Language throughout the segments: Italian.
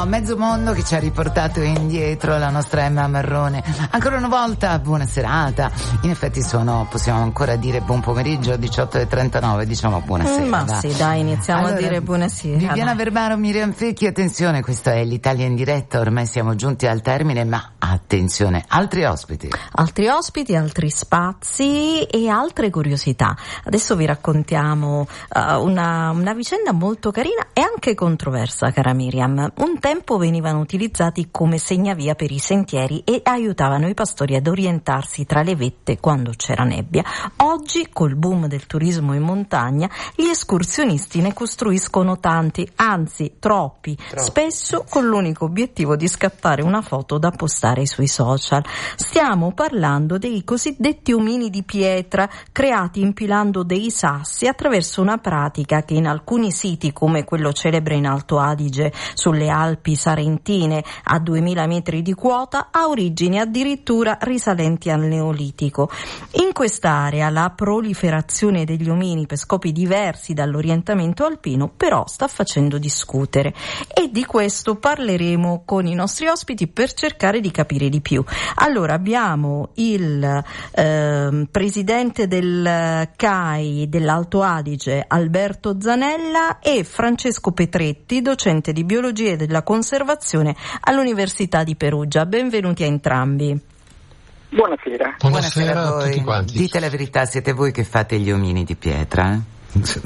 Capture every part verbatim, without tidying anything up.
no, mezzo mondo che ci ha riportato indietro la nostra Emma Marrone. Ancora una volta buona serata. In effetti sono, possiamo ancora dire buon pomeriggio, diciotto e trentanove, diciamo buonasera. Ma va. sì, dai, iniziamo allora, a dire buonasera. Viviana Verbano, Miriam Fecchi, attenzione, questa è l'Italia in diretta, ormai siamo giunti al termine, ma attenzione, altri ospiti. Altri ospiti, altri spazi e altre curiosità. Adesso vi raccontiamo uh, una, una vicenda molto carina e anche controversa, cara Miriam. Un tempo venivano utilizzati come segnavia per i sentieri e aiutavano i pastori ad orientarsi tra le vette quando c'era nebbia. Oggi, col boom del turismo in montagna, gli escursionisti ne costruiscono tanti, anzi troppi, Troppo. spesso con l'unico obiettivo di scattare una foto da postare sui social. Stiamo parlando dei cosiddetti omini di pietra, creati impilando dei sassi attraverso una pratica che in alcuni siti, come quello celebre in Alto Adige sulle Alpi Sarentine a duemila metri di quota, ha origini addirittura risalenti al Neolitico. In quest'area la proliferazione degli omini per scopi diversi dall'orientamento alpino però sta facendo discutere, e di questo parleremo con i nostri ospiti per cercare di capire di più. Allora abbiamo il eh, presidente del C A I dell'Alto Adige, Alberto Zanella, e Francesco Petretti, docente di biologia e della conservazione all'Università di Perugia. Benvenuti a entrambi. Buonasera. Buonasera, Buonasera a voi. a tutti quanti. Dite la verità, siete voi che fate gli omini di pietra? Eh?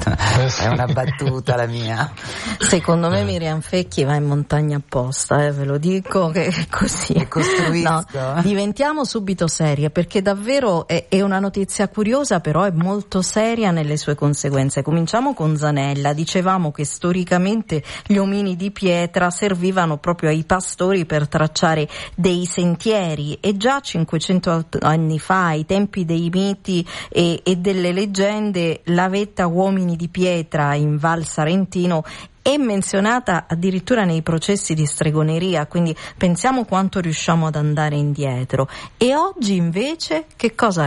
È una battuta la mia. Secondo me Miriam Fecchi va in montagna apposta, eh, ve lo dico che è così. E costruisco. No, diventiamo subito serie, perché davvero è, è una notizia curiosa, però è molto seria nelle sue conseguenze. Cominciamo con Zanella. Dicevamo che storicamente gli omini di pietra servivano proprio ai pastori per tracciare dei sentieri, e già cinquecento anni fa, ai tempi dei miti e, e delle leggende, la vetta uomini di pietra in Val Sarentino è menzionata addirittura nei processi di stregoneria, quindi pensiamo quanto riusciamo ad andare indietro. E oggi invece che cosa